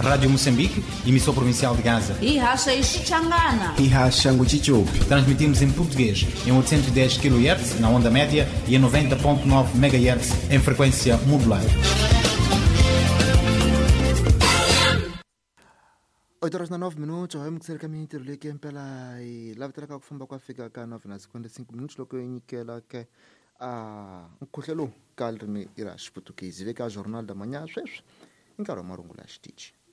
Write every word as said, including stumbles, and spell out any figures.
Rádio Moçambique, emissão provincial de Gaza. E racha Ixangana. E racha Nguchichupi. Transmitimos em português em oitocentos e dez quilohertz na onda média e em noventa ponto nove megahertz em frequência modulada. oito horas na nove minutos, vamos ser caminho interlique pela e lá vai que fomba kwa fika ka nove na cinquenta e cinco minutos loko inikela ke a nkuhlelo kalrimi irash português vê que a jornal da manhã sweswe encaro marungu la stitch